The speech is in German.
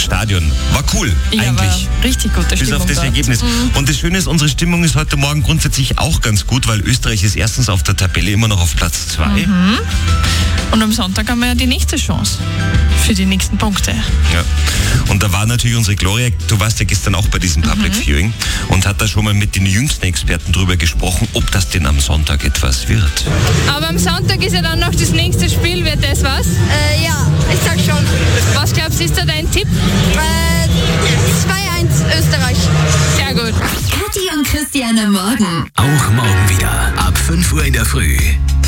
Stadion. War cool, Ja, eigentlich. war richtig gute Bis Stimmung auf das dort. Ergebnis. Und das Schöne ist, unsere Stimmung ist heute Morgen grundsätzlich auch ganz gut, weil Österreich ist erstens auf der Tabelle immer noch auf Platz 2. Und am Sonntag haben wir ja die nächste Chance für die nächsten Punkte. Ja. Und da war natürlich unsere Gloria, du warst ja gestern auch bei diesem Public Viewing und hat da schon mal mit den jüngsten Experten drüber gesprochen, ob das denn am Sonntag etwas wird. Aber am Sonntag ist ja dann noch das nächste Spiel. Wird das was? Ja, ich sag schon. Was glaubst du, ist da dein Tipp? 2-1 Österreich. Sehr gut. Kathi und Christian am Morgen. Auch morgen wieder ab 5 Uhr in der Früh.